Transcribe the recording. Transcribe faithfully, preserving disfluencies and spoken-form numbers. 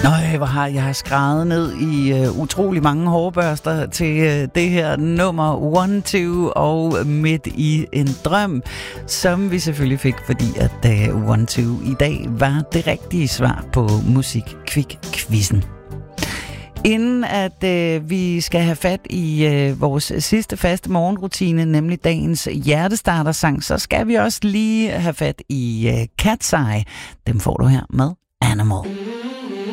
Øj, hvor har jeg skrevet ned i uh, utrolig mange hårbørster til uh, det her nummer One Two og Midt i en drøm, som vi selvfølgelig fik, fordi at uh, One Two i dag var det rigtige svar på Musikquiz-quizzen. Inden at øh, vi skal have fat i øh, vores sidste faste morgenrutine, nemlig dagens hjertestartersang, så skal vi også lige have fat i øh, Cat's Eye. Dem får du her med Animal.